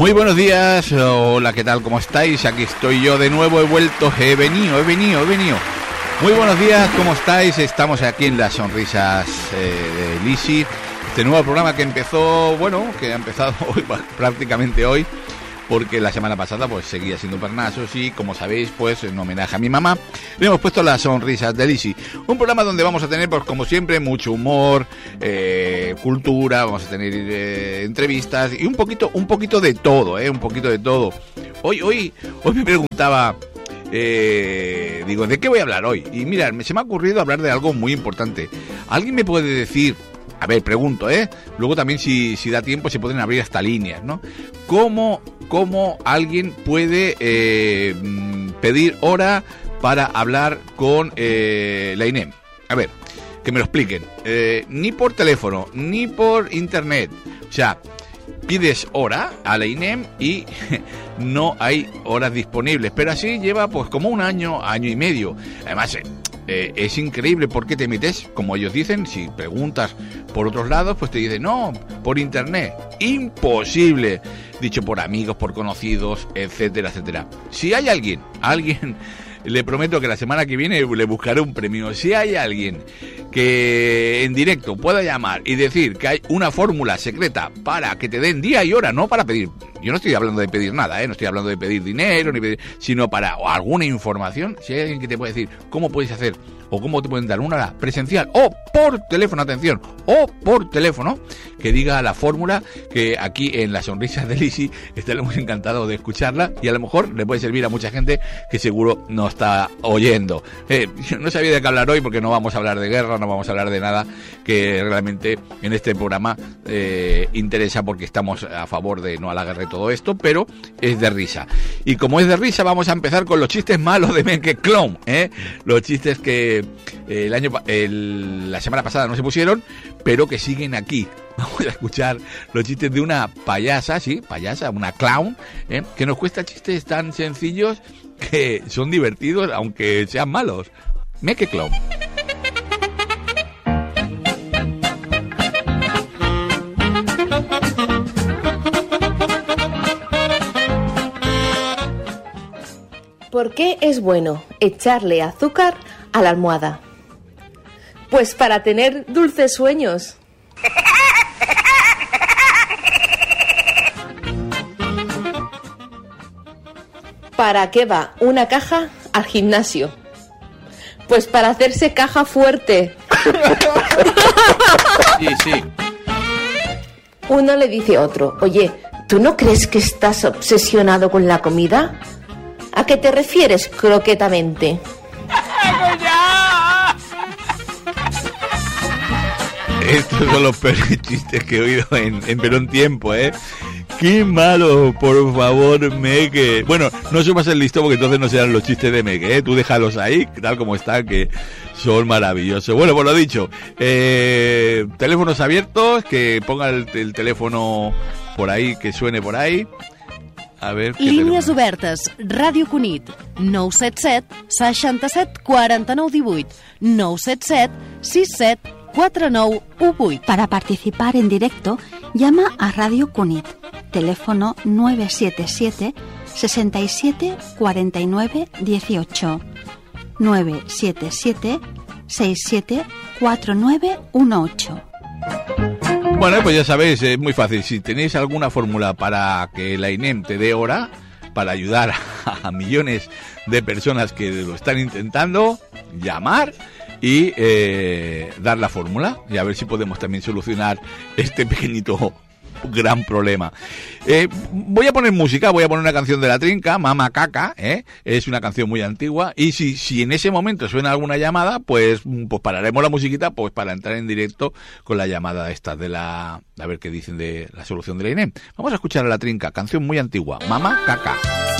Muy buenos días, hola, ¿qué tal? ¿Cómo estáis? Aquí estoy yo de nuevo, he vuelto, he venido. Muy buenos días, ¿cómo estáis? Estamos aquí en las sonrisas de Lisi, este nuevo programa que empezó, que ha empezado hoy, prácticamente hoy, porque la semana pasada pues seguía siendo Pernazos y, como sabéis, pues en homenaje a mi mamá le hemos puesto las sonrisas de Lisi, un programa donde vamos a tener, pues como siempre, mucho humor, cultura, vamos a tener entrevistas y un poquito de todo, un poquito de todo. Hoy me preguntaba, digo, ¿de qué voy a hablar hoy? Y mira, se me ha ocurrido hablar de algo muy importante. ¿Alguien me puede decir? A ver, pregunto, luego también si da tiempo se pueden abrir hasta líneas, ¿no? ¿Cómo alguien puede pedir hora para hablar con la INEM? A ver, que me lo expliquen. Ni por teléfono, ni por internet. O sea, pides hora a la INEM y no hay horas disponibles. Pero así lleva pues como un año y medio. Además, es increíble porque te metes, como ellos dicen, si preguntas por otros lados, pues te dicen, no, por internet. Imposible. Dicho por amigos, por conocidos, etcétera, etcétera. Si hay alguien, le prometo que la semana que viene le buscaré un premio. Si hay alguien que en directo pueda llamar y decir que hay una fórmula secreta para que te den día y hora, no para pedir. Yo no estoy hablando de pedir nada, no estoy hablando de pedir dinero, sino para alguna información. Si hay alguien que te puede decir cómo puedes hacer o cómo te pueden dar una hora presencial o por teléfono, atención, o por teléfono, que diga la fórmula, que aquí en las sonrisas de Lisi estaremos encantados de escucharla y a lo mejor le puede servir a mucha gente que seguro no está oyendo. Yo no sabía de qué hablar hoy porque no vamos a hablar de guerra, no vamos a hablar de nada que realmente en este programa interesa, porque estamos a favor de no a la guerra y todo esto, pero es de risa. Y como es de risa, vamos a empezar con los chistes malos de Meque Clown, los chistes que la semana pasada no se pusieron, pero que siguen aquí. Vamos a escuchar los chistes de una payasa, una clown, que nos cuesta chistes tan sencillos que son divertidos aunque sean malos. Meque Clown. ¿Por qué es bueno echarle azúcar a la almohada? Pues para tener dulces sueños. ¿Para qué va una caja al gimnasio? Pues para hacerse caja fuerte. Sí. Uno le dice a otro, oye, ¿tú no crees que estás obsesionado con la comida? ¿A qué te refieres croquetamente? Estos son los peores chistes que he oído en Perón Tiempo, ¡Qué malo! Por favor, Meque. Bueno, no subas el listón porque entonces no serán los chistes de Meque, Tú déjalos ahí, tal como están, que son maravillosos. Bueno, pues lo dicho. Teléfonos abiertos, que ponga el teléfono por ahí, que suene por ahí. A ver, línies obertes, Ràdio Cunit, 977 67 49 18, 977 67 49 18. Para participar en directo, llama a Radio Cunit, teléfono 977 67 49 18, 977 67 49 18. Bueno, pues ya sabéis, es muy fácil. Si tenéis alguna fórmula para que la INEM te dé hora, para ayudar a millones de personas que lo están intentando, llamar y dar la fórmula y a ver si podemos también solucionar este pequeñito gran problema. Voy a poner música, voy a poner una canción de La Trinca, Mama Caca, es una canción muy antigua, y si en ese momento suena alguna llamada, pues pararemos la musiquita pues para entrar en directo con la llamada esta de a ver qué dicen de la solución de la INEM. Vamos a escuchar a La Trinca, canción muy antigua, Mama Caca.